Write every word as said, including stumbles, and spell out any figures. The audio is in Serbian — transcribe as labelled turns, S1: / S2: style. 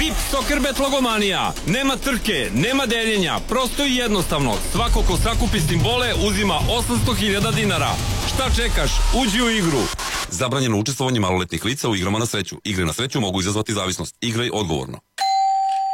S1: V I P Soccerbet logomanija. Nema trke, nema deljenja, prosto i jednostavno. Svako ko sakupi simbole uzima osamsto hiljada dinara. Šta čekaš? Uđi u igru.
S2: Zabranjeno učestvovanje maloletnih lica u igrama na sreću. Igre na sreću mogu izazvati zavisnost. Igraj odgovorno.